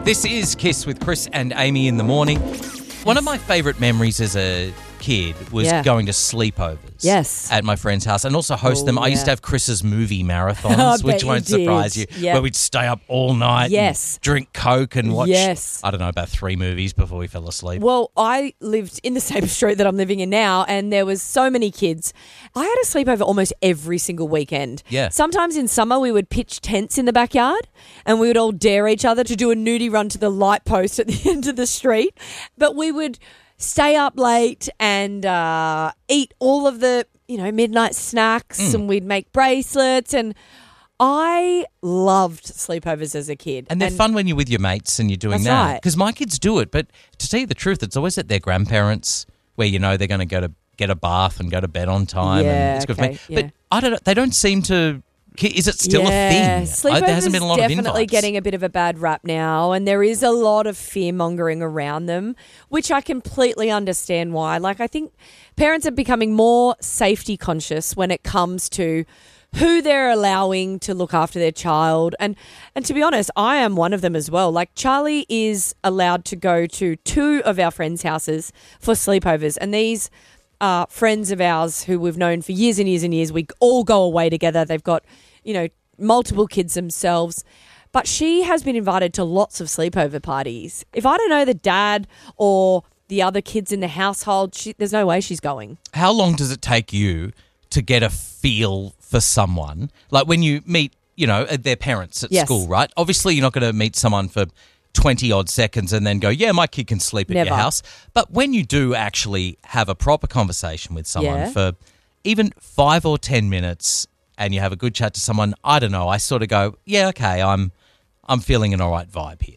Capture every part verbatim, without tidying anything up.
This is Kiss with Chris and Amy in the morning. One of my favourite memories as a kid was Yeah. going to sleepovers Yes. at my friend's house and also host Oh, them. I used yeah. to have Chris's movie marathons, I bet which you won't did. surprise you, Yep. where we'd stay up all night Yes. and drink Coke and watch, Yes. I don't know, about three movies before we fell asleep. Well, I lived in the same street that I'm living in now, and there was so many kids. I had a sleepover almost every single weekend. Yeah. Sometimes in summer we would pitch tents in the backyard, and we would all dare each other to do a nudie run to the light post at the end of the street. But we would stay up late and uh, eat all of the, you know, midnight snacks, Mm. and we'd make bracelets. And I loved sleepovers as a kid. And they're fun when you're with your mates and you're doing That's that. right. Because my kids do it, but to tell you the truth, it's always at their grandparents' where you know they're going to go to get a bath and go to bed on time. Yeah, and it's good okay, for me. yeah. But I don't know, they don't seem to... Is it still yeah. a thing? Sleepovers I, there hasn't been a lot of definitely invites. getting a bit of a bad rap now, and there is a lot of fear mongering around them, which I completely understand why. Like, I think parents are becoming more safety conscious when it comes to who they're allowing to look after their child. And and to be honest, I am one of them as well. Like, Charlie is allowed to go to two of our friends' houses for sleepovers, and these Uh, friends of ours who we've known for years and years and years. We all go away together. They've got, you know, multiple kids themselves. But she has been invited to lots of sleepover parties. If I don't know the dad or the other kids in the household, she, there's no way she's going. How long does it take you to get a feel for someone? Like when you meet, you know, their parents at Yes. school, right? Obviously, you're not going to meet someone for twenty odd seconds and then go, yeah, my kid can sleep at Never. your house. But when you do actually have a proper conversation with someone Yeah. for even five or ten minutes and you have a good chat to someone, I don't know, I sort of go, yeah, okay, I'm I'm feeling an all right vibe here.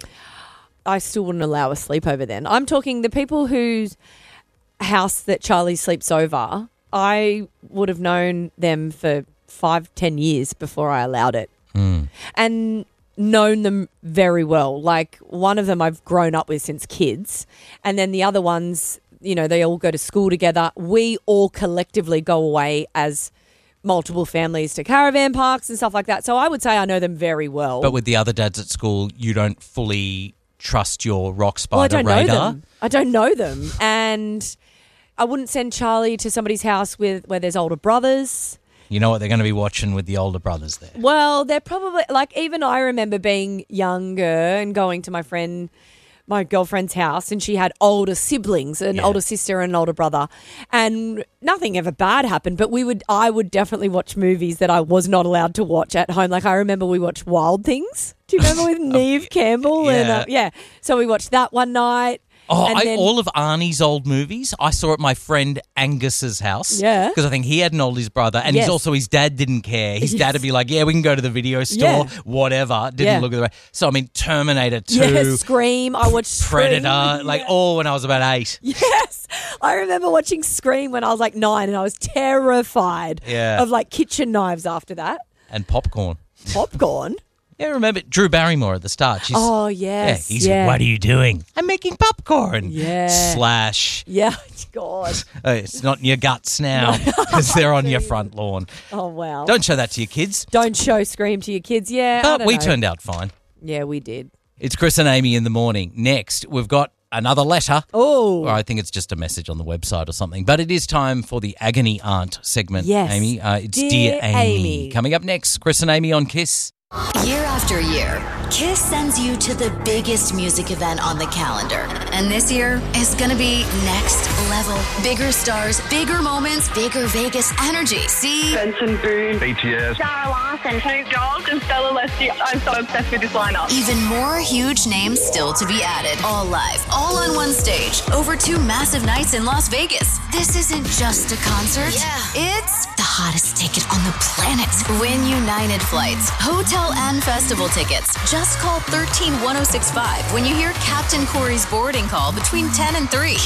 I still wouldn't allow a sleepover then. I'm talking the people whose house that Charlie sleeps over, I would have known them for five, ten years before I allowed it. Mm. And known them very well. Like, one of them I've grown up with since kids, and then the other ones, you know, they all go to school together. We all collectively go away as multiple families to caravan parks and stuff like that. So I would say I know them very well. But with the other dads at school, you don't fully trust your rock well, I spider don't radar? know them. I don't know them. And I wouldn't send Charlie to somebody's house with where there's older brothers. You know what they're going to be watching with the older brothers there. Well, they're probably, like, even I remember being younger and going to my friend, my girlfriend's house, and she had older siblings, an Yeah. older sister and an older brother, and nothing ever bad happened, but we would, I would definitely watch movies that I was not allowed to watch at home. Like, I remember we watched Wild Things. Do you remember with Neve Campbell? And, Yeah. uh, yeah. So we watched that one night. Oh, And I, then- all of Arnie's old movies, I saw at my friend Angus's house. Yeah. Because I think he had an oldest brother, and Yes. he's also, his dad didn't care. His dad Yes. would be like, yeah, we can go to the video store, Yeah. whatever. Didn't Yeah. look at the... So, I mean, Terminator two, Yeah, Scream. I watched Scream. Predator, like Yeah. all when I was about eight. Yes. I remember watching Scream when I was like nine, and I was terrified Yeah. of like kitchen knives after that. And popcorn. Popcorn. Yeah, remember Drew Barrymore at the start. She's, Oh, yeah, yes. he's, yeah. what are you doing? I'm making popcorn. Yeah. Slash, Yeah. God. uh, it's not in your guts now because they're on your front lawn. Oh, wow. Don't show that to your kids. Don't show Scream to your kids. Yeah. I But don't we know. turned out fine. Yeah, we did. It's Chris and Amy in the morning. Next, we've got another letter. Oh. Or I think it's just a message on the website or something. But it is time for the Agony Aunt segment, Yes. Amy. Uh, it's Dear Dear, Amy. Amy. Coming up next, Chris and Amy on Kiss. Year after year, Kiss sends you to the biggest music event on the calendar. And this year is gonna be next level. Bigger stars, bigger moments, bigger Vegas energy. See? Benson Boone, B T S, Sarah Larson, Snoop Dogg, and Stella Leslie. I'm so obsessed with this lineup. Even more huge names still to be added. All live, all on one stage, over two massive nights in Las Vegas. This isn't just a concert. Yeah. It's the hottest ticket on the planet. Win United flights, hotel and festival tickets. Just call one three one oh six five when you hear Captain Corey's boarding call between ten and three.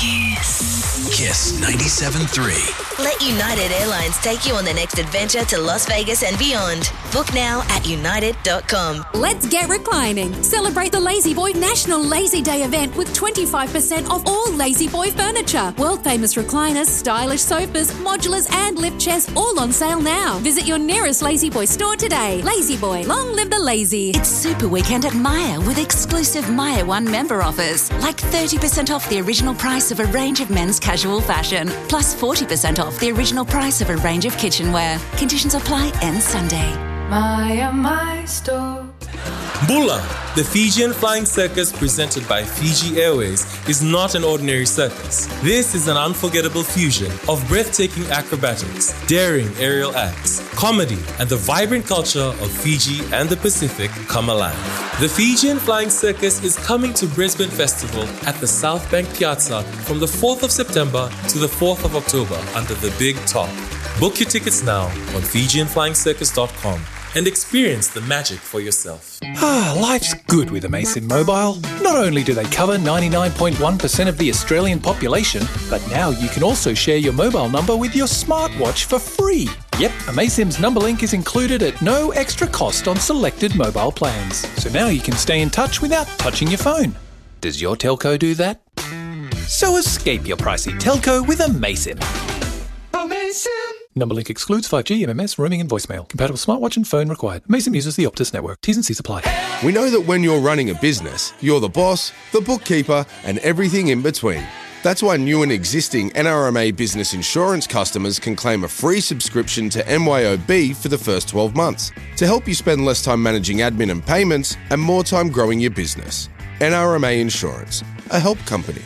Kiss. Kiss ninety-seven point three. Let United Airlines take you on the next adventure to Las Vegas and beyond. Book now at united dot com. Let's get reclining. Celebrate the Lazy Boy National Lazy Day event with twenty-five percent off all Lazy Boy furniture. World famous recliners, stylish sofas, modulars and lift chairs all on sale now. now. Visit your nearest Lazy Boy store today. Lazy Boy, long live the lazy. It's Super Weekend at Myer with exclusive Myer One member offers, like thirty percent off the original price of a range of men's casual fashion, plus forty percent off the original price of a range of kitchenware. Conditions apply end Sunday. Myer, my store. Bula, the Fijian Flying Circus presented by Fiji Airways, is not an ordinary circus. This is an unforgettable fusion of breathtaking acrobatics, daring aerial acts, comedy, and the vibrant culture of Fiji and the Pacific come alive. The Fijian Flying Circus is coming to Brisbane Festival at the South Bank Piazza from the fourth of September to the fourth of October under the Big Top. Book your tickets now on Fijian Flying Circus dot com. And experience the magic for yourself. Ah, life's good with Amaysim Mobile. Not only do they cover ninety-nine point one percent of the Australian population, but now you can also share your mobile number with your smartwatch for free. Yep, Amaysim's number link is included at no extra cost on selected mobile plans. So now you can stay in touch without touching your phone. Does your telco do that? So escape your pricey telco with Amaysim. Amaysim! Number link excludes five G, M M S, roaming and voicemail. Compatible smartwatch and phone required. Amaysim uses the Optus network. T's and C's apply. We know that when you're running a business, you're the boss, the bookkeeper, and everything in between. That's why new and existing N R M A business insurance customers can claim a free subscription to M Y O B for the first twelve months to help you spend less time managing admin and payments and more time growing your business. N R M A Insurance, a help company.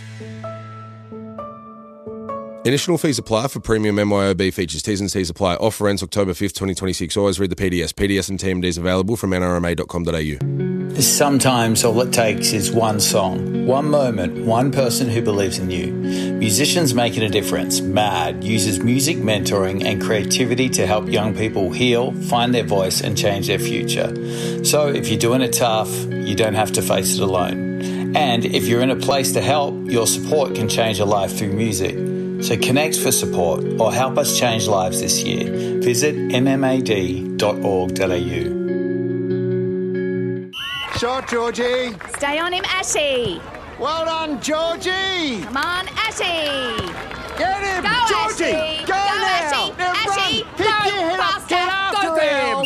Initial fees apply for premium M Y O B features. T's and C's apply. Offer ends October fifth, twenty twenty-six. Always read the P D S. P D S and T M Ds available from N R M A dot com dot A U. Sometimes all it takes is one song, one moment, one person who believes in you. Musicians Making a Difference, MAD, uses music mentoring and creativity to help young people heal, find their voice and change their future. So if you're doing it tough, you don't have to face it alone. And if you're in a place to help, your support can change a life through music. So connect for support or help us change lives this year. Visit m m a d dot org dot a u. Shot, Georgie. Stay on him, Ashy. Well done, Georgie. Come on, Ashy. Get him, Go, Georgie. Ashy. Go, Go, now. Ashy. Now Ashy. run. Go, Pick your head up. Get after Go, him.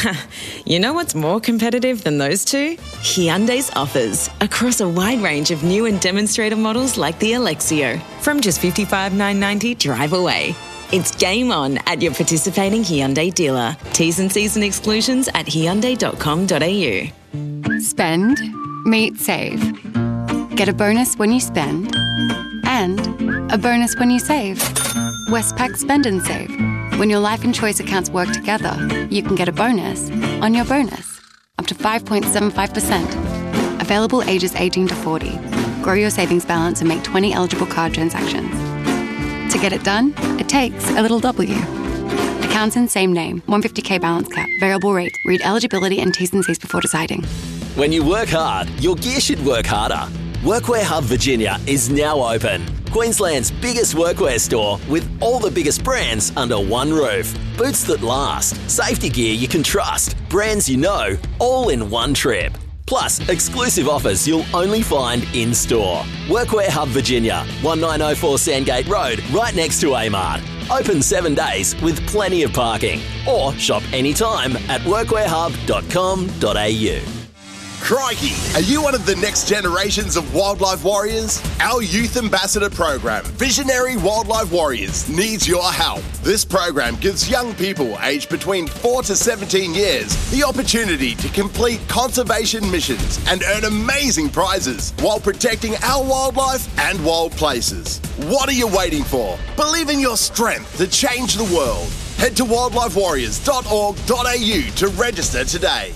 You know what's more competitive than those two? Hyundai's offers across a wide range of new and demonstrator models like the Alexio from just fifty-five thousand nine hundred ninety dollars drive away. It's game on at your participating Hyundai dealer. T's and C's and exclusions at hyundai dot com dot a u. Spend, meet, save. Get a bonus when you spend and a bonus when you save. Westpac Spend and Save. When your life and choice accounts work together, you can get a bonus on your bonus, up to five point seven five percent. Available ages eighteen to forty. Grow your savings balance and make twenty eligible card transactions. To get it done, it takes a little W. Accounts in same name, one hundred fifty k balance cap, variable rate. Read eligibility and T's and C's before deciding. When you work hard, your gear should work harder. Workwear Hub Virginia is now open. Queensland's biggest workwear store with all the biggest brands under one roof. Boots that last, safety gear you can trust, brands you know, all in one trip. Plus, exclusive offers you'll only find in-store. Workwear Hub Virginia, nineteen oh four Sandgate Road, right next to Amart. Open seven days with plenty of parking. Or shop anytime at workwear hub dot com dot a u. Crikey! Are you one of the next generations of wildlife warriors? Our Youth Ambassador program, Visionary Wildlife Warriors, needs your help. This program gives young people aged between four to seventeen years the opportunity to complete conservation missions and earn amazing prizes while protecting our wildlife and wild places. What are you waiting for? Believe in your strength to change the world. Head to wildlife warriors dot org dot a u to register today.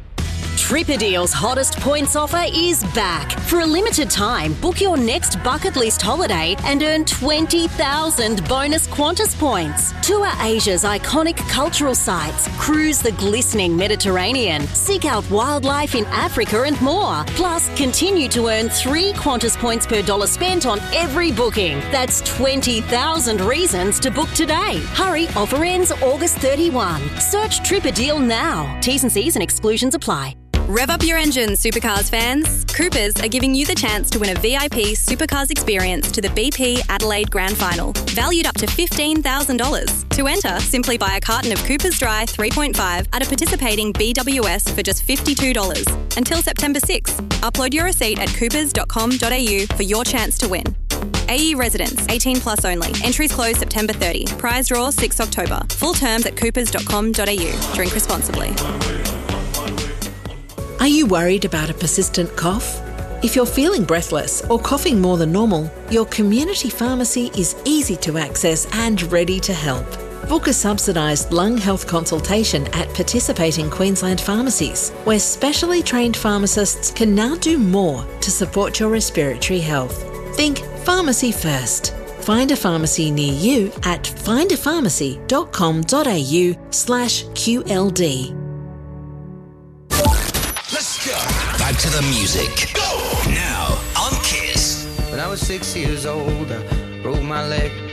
Tripadeal's hottest points offer is back. For a limited time, book your next bucket list holiday and earn twenty thousand bonus Qantas points. Tour Asia's iconic cultural sites, cruise the glistening Mediterranean, seek out wildlife in Africa and more. Plus, continue to earn three Qantas points per dollar spent on every booking. That's twenty thousand reasons to book today. Hurry, offer ends August thirty-first. Search Tripadeal now. T's and C's and exclusions apply. Rev up your engines, Supercars fans. Coopers are giving you the chance to win a V I P Supercars experience to the B P Adelaide Grand Final, valued up to fifteen thousand dollars. To enter, simply buy a carton of Coopers Dry three point five at a participating B W S for just fifty-two dollars. Until September sixth. Upload your receipt at coopers dot com dot a u for your chance to win. A E residents, eighteen plus only. Entries close September thirtieth. Prize draw sixth October. Full terms at coopers dot com dot a u. Drink responsibly. Are you worried about a persistent cough? If you're feeling breathless or coughing more than normal, your community pharmacy is easy to access and ready to help. Book a subsidised lung health consultation at participating Queensland pharmacies, where specially trained pharmacists can now do more to support your respiratory health. Think pharmacy first. Find a pharmacy near you at find a pharmacy dot com dot a u slash Q L D. Let's go. Back to the music. Go. Now on Kiss. When I was six years old, I broke my leg.